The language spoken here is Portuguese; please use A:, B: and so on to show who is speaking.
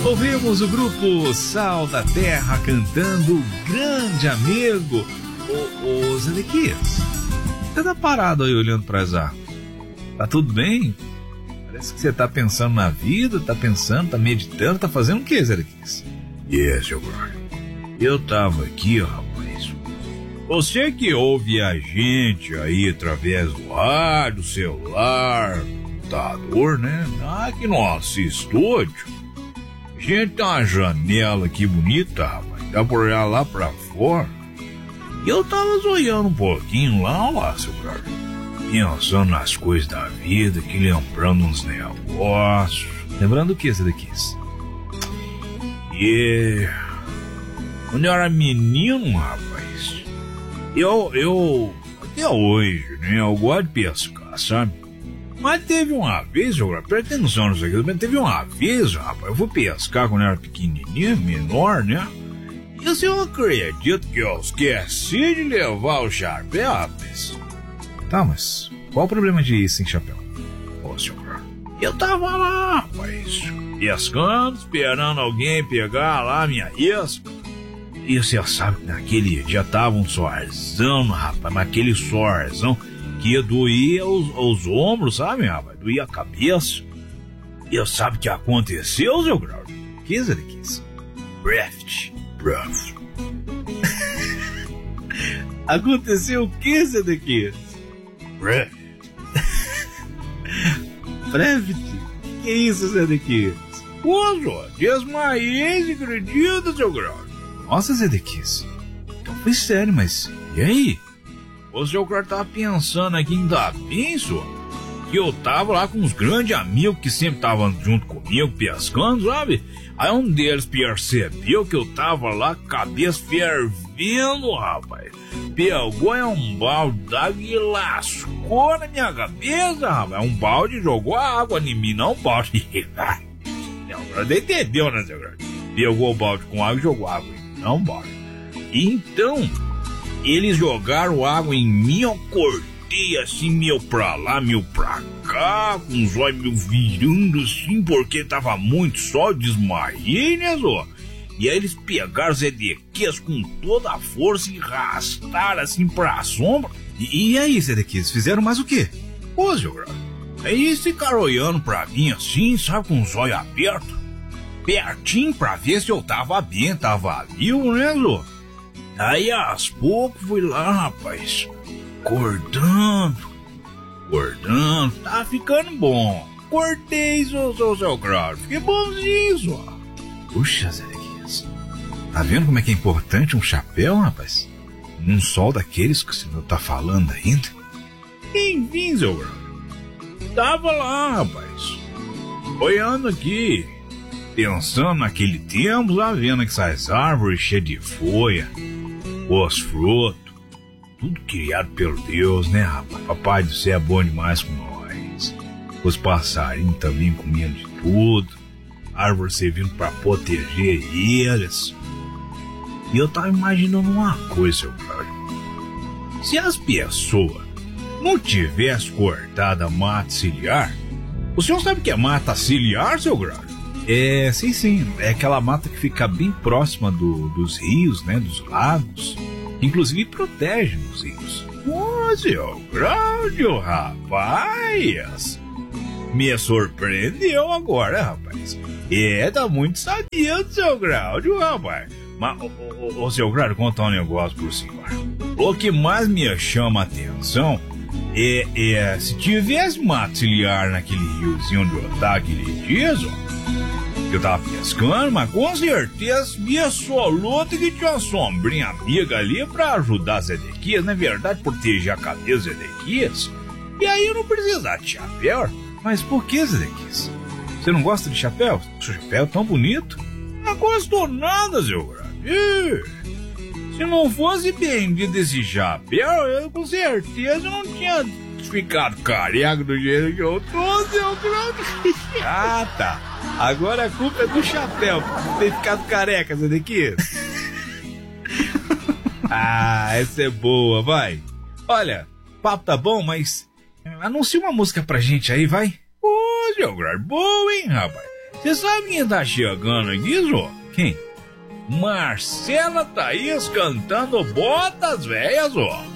A: Ouvimos o grupo Sal da Terra cantando Grande Amigo. Ô Zedequias, você tá parado aí olhando pras árvores? Tá tudo bem? Parece que você tá pensando na vida, tá meditando, tá fazendo o que, Zedequias?
B: Seu brother. Eu tava aqui, rapaz. Você que ouve a gente aí através do rádio, celular, computador, né? Aqui no nosso estúdio, a gente tem uma janela aqui bonita, rapaz. Dá pra olhar lá pra fora. E eu tava zoiando um pouquinho lá, seu brother. Pensando nas coisas da vida, que lembrando uns negócios.
A: Lembrando o que, Zedequias?
B: Quando eu era menino, rapaz, eu até hoje, né, eu gosto de pescar, sabe? Mas teve uma vez, presta atenção nisso aqui, mas teve uma vez, rapaz, eu fui pescar quando eu era pequenininho, menor, né? E assim, eu acredito que eu esqueci de levar o chapéu, rapaz.
A: Tá, mas qual o problema de ir sem chapéu?
B: Ô, senhor, eu tava lá, rapaz, pescando, esperando alguém pegar lá a minha isca. E você sabe que naquele dia tava um sorzão, rapaz, mas aquele sorzão que doía os ombros, sabe, rapaz? Doía a cabeça. E eu sabe o que aconteceu, seu grau?
A: Que, Zedequias?
B: Breath.
A: Aconteceu o que, Zedequias?
B: Breath.
A: Que isso, Zedequias?
B: Pô, só, desmaiei, acredita, seu grau?
A: Nossa, Zedequias, então foi sério, mas e aí?
B: O seu cara tava pensando aqui, ainda bem, só, que eu tava lá com uns grandes amigos que sempre estavam junto comigo, pescando, sabe? Aí um deles percebeu que eu tava lá, cabeça fervendo, rapaz. Pegou um balde d'água e lascou na minha cabeça, rapaz. Um balde jogou água em mim, não um balde. Não, entendeu, né, seu cara? Pegou o balde com água e jogou água em mim, não um balde. Então, eles jogaram água em mim, eu cortei assim, meu pra lá, meu pra cá, com os olhos meio virando assim, porque tava muito sol, desmaiei, né, Zó? E aí eles pegaram os Zedequias com toda a força e arrastaram assim pra sombra.
A: E aí, Zedequias, fizeram mais o quê?
B: Ô, seu grau, aí eles ficaram olhando pra mim assim, sabe, com os olhos abertos, pertinho pra ver se eu tava bem, tava vivo, né, Zó? Aí, aos poucos, fui lá, rapaz, cortando, tá ficando bom. Cortei, seu grau, fiquei bonzinho, só.
A: Puxa, Zedequias, tá vendo como é que é importante um chapéu, rapaz? Num sol daqueles que o senhor tá falando ainda.
B: Enfim, seu grau, tava lá, rapaz, olhando aqui, pensando naquele tempo, lá vendo essas árvores cheias de folha, os frutos, tudo criado pelo Deus, né, rapaz? Papai do céu é bom demais com nós. Os passarinhos também comendo de tudo, árvore servindo para proteger eles. E eu tava imaginando uma coisa, seu brother. Se as pessoas não tivessem cortado a mata ciliar, o senhor sabe o que é mata ciliar, seu brother?
A: Sim. É aquela mata que fica bem próxima dos rios, né? Dos lagos. Inclusive protege os rios.
B: Ô, seu Cláudio, rapaz! Me surpreendeu agora, rapaz. Tá muito sabido, seu Cláudio, rapaz. Mas, ô, seu Cláudio, contar um negócio por senhor. O que mais me chama a atenção se tivesse mata ciliar naquele riozinho onde eu tava aquele dia, ó. Eu tava pescando, mas com certeza me absoluta que tinha uma sombrinha amiga ali pra ajudar as Zedequias, na verdade, proteger a cabeça das Zedequias. E aí eu não precisava de chapéu.
A: Mas por que, Zedequias? Você não gosta de chapéu? Seu chapéu é tão bonito.
B: Não gosto nada, seu grande. Se não fosse vendido esse chapéu, eu com certeza não tinha ficado careca do jeito que eu tô, seu grande.
A: Ah, tá. Agora a culpa é do chapéu por ter ficado careca, Zedequias. Essa é boa, vai. Olha, o papo tá bom, mas anuncia uma música pra gente aí, vai.
B: Ô, seu grande, boa, hein, rapaz. Você sabe quem tá chegando aqui, Zô?
A: Quem?
B: Marcela Thaís cantando Botas Velhas, ó.